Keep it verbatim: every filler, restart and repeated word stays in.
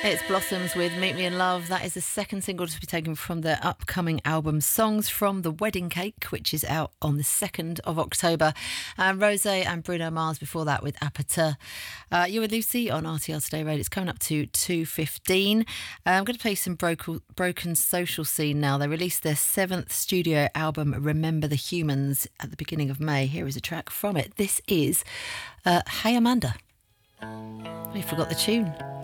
It's Blossoms with Meet Me in Love. That is the second single to be taken from their upcoming album Songs from the Wedding Cake, which is out on the second of October. And Rosé and Bruno Mars before that with Apata. Uh, you and Lucy on R T L Today Radio. It's coming up to two fifteen. Uh, I'm going to play some Broken, Broken Social Scene now. They released their seventh studio album, Remember the Humans, at the beginning of May. Here is a track from it. This is uh, Hey Amanda. I forgot the tune.